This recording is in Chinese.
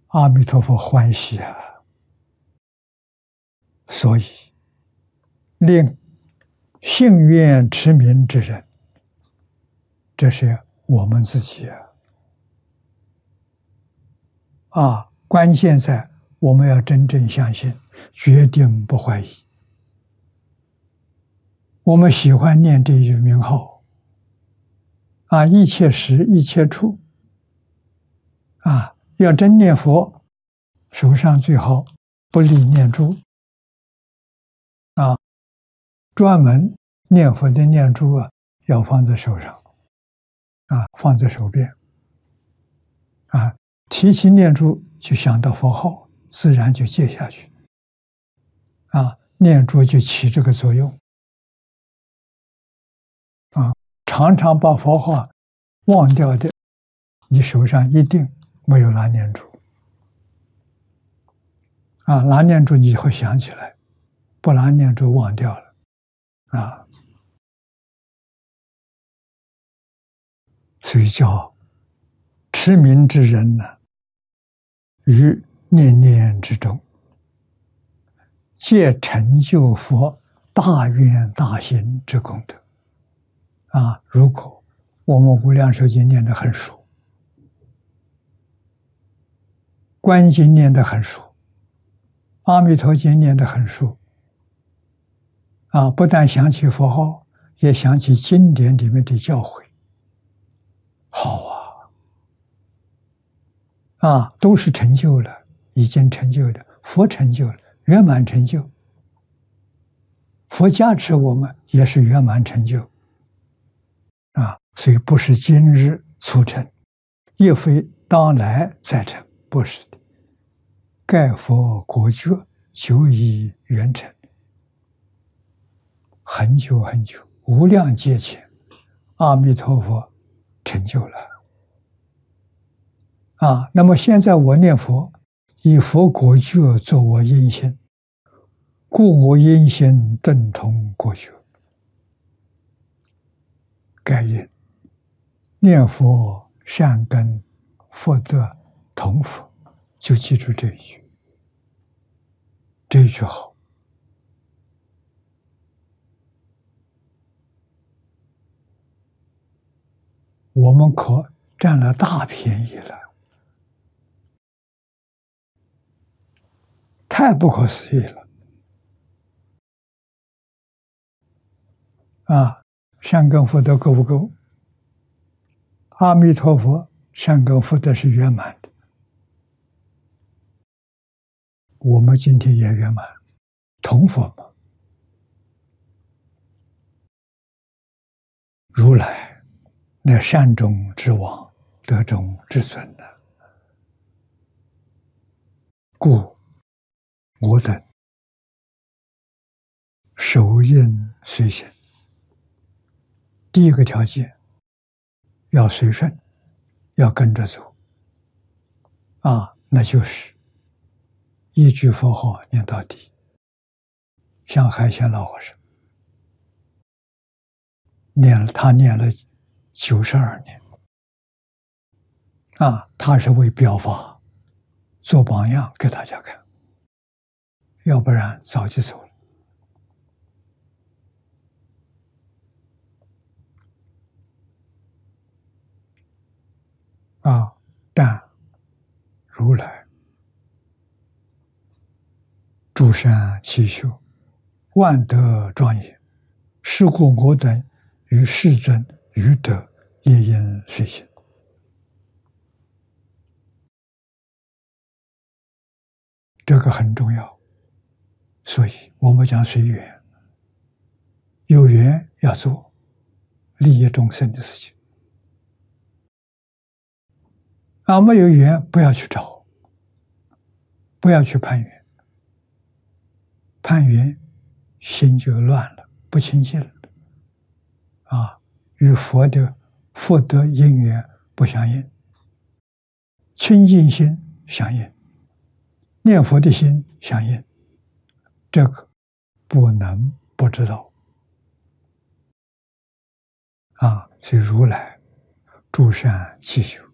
阿弥陀佛欢喜啊！所以令信愿持名之人，这是我们自己关键在我们要真正相信，决定不怀疑。我们喜欢念这一句名号一切时一切处要真念佛，手上最好不离念珠专门念佛的念珠要放在手上放在手边提起念珠就想到佛号，自然就接下去念珠就起这个作用常常把佛号忘掉的，你手上一定没有拿念珠拿念珠你会想起来，不拿念珠忘掉了所以叫持名之人呢，于念念之中，皆成就佛大愿大行之功德如果我们无量寿经念得很熟，观经念得很熟，阿弥陀经念得很熟不但想起佛号，也想起经典里面的教诲，好都是成就了，已经成就了，佛成就了，圆满成就，佛加持我们也是圆满成就所以不是今日促成，亦非当来再成，不是的。盖佛果觉久已圆成，很久很久，无量劫前，阿弥陀佛成就了那么现在我念佛，以佛果觉作我因心，故我因心顿通果觉。盖因念佛善根福德同佛，就记住这一句，这一句好。我们可占了大便宜了，太不可思议了善根福德够不够？阿弥陀佛善根福德是圆满的，我们今天也圆满，同佛嘛。如来那善中之王，德中之尊故我等守应随行。第一个条件要随顺，要跟着走那就是一句佛号念到底。像海鲜老和尚他念了92年他是为表法做榜样给大家看，要不然早就走了但如来诸善奇秀，万德庄严，是故我等与世尊于德也应随行。这个很重要，所以我们讲随缘，有缘要做利益众生的事情没有缘不要去找，不要去攀缘，攀缘心就乱了，不清净了与佛的福德因缘不相应，清净心相应，念佛的心相应，这个不能不知道所以如来诸善奇秀，